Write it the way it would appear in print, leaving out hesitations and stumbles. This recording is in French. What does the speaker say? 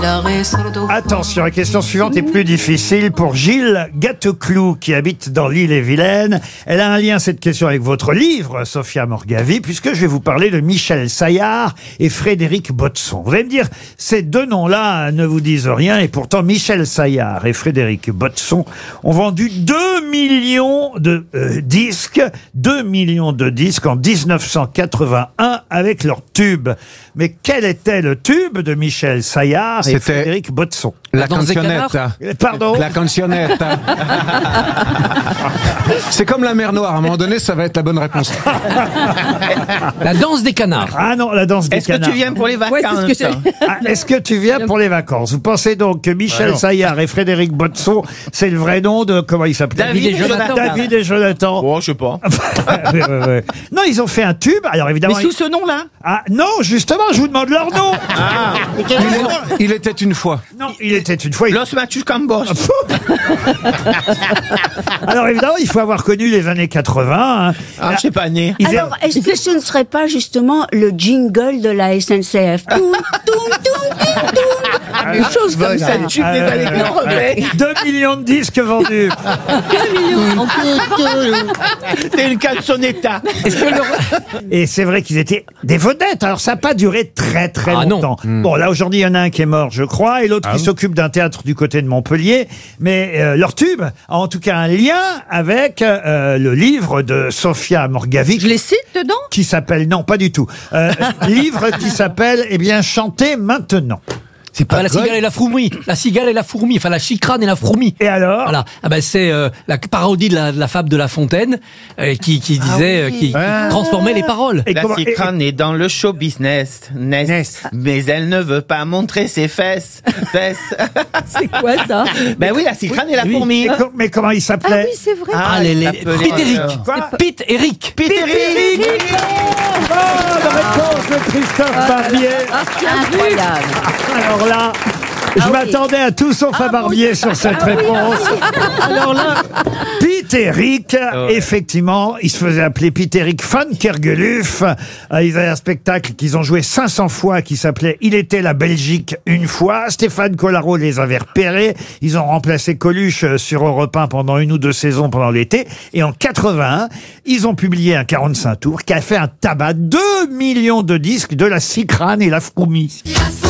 Attention, la question suivante est plus difficile pour Gilles Gateclou qui habite dans l'Île-et-Vilaine. Elle a un lien, cette question, avec votre livre, Sophia Morgavi, puisque je vais vous parler de Michel Saillard et Frédéric Bodson. Vous allez me dire, ces deux noms-là ne vous disent rien, et pourtant Michel Saillard et Frédéric Bodson ont vendu 2 millions de disques, 2 millions de disques en 1981 avec leur tube. Mais quel était le tube de Michel Saillard et Frédéric Bodson? La canzonette. Pardon? La canzonette. C'est comme la mer Noire, à un moment donné, ça va être la bonne réponse. La danse des canards. Ah non, la danse des Est-ce que canards. tu viens pour les vacances? Est-ce que tu viens pour les vacances? Vous pensez donc que Michel Saillard et Frédéric Bodson, c'est le vrai nom de, comment il s'appelait? David et Jonathan. David et Jonathan. Oh, je sais pas. Ouais. Non, ils ont fait un tube, alors évidemment... Mais sous ce nom-là? Ah non, justement, je vous demande leur nom. Ah. Il était une fois. Non, il était une fois... Los Matus Cambos. Alors évidemment, il faut avoir connu les années 80. Hein. Ah, je sais pas né. Alors, est-ce que ce ne serait pas justement le jingle de la SNCF? Une chose comme ça, le tube des années 80. 2 millions de disques vendus. C'est une canzonetta. Et c'est vrai qu'ils étaient des vedettes. Alors ça n'a pas duré très longtemps. Bon, là aujourd'hui, il y en a un qui est mort, je crois, et l'autre qui s'occupe d'un théâtre du côté de Montpellier. Mais leur tube a en tout cas un lien avec le livre de Sophia Morgavi. Je les cite dedans? Qui s'appelle, non, pas du tout. Livre qui s'appelle, eh bien, Chantez maintenant. C'est pas la cigale et la fourmi. La cigale et la fourmi. Enfin, la chicrane et la fourmi. Et alors? Voilà. Ah ben, c'est la parodie de la fable de La Fontaine qui disait, qui transformait les paroles. La Cicrane est dans le show business, mais elle ne veut pas montrer ses fesses. C'est quoi ça? Ben oui, la Cicrane et la fourmi. Mais comment il s'appelait? Ah oui, c'est vrai. Pete Eric. Pete Eric. Bonne réponse de Christophe Barbier. Incroyable. Alors là, je m'attendais à tout sauf à Barbier sur cette réponse. Alors là, Pete Eric, effectivement, il se faisait appeler Pete Eric van Kergeluf. Ils avaient un spectacle qu'ils ont joué 500 fois qui s'appelait Il était la Belgique une fois. Stéphane Collaro les avait repérés. Ils ont remplacé Coluche sur Europe 1 pendant 1 ou 2 saisons pendant l'été. Et en 81, ils ont publié un 45 tours qui a fait un tabac. 2 millions de disques de la Cicrane et la Fourmi.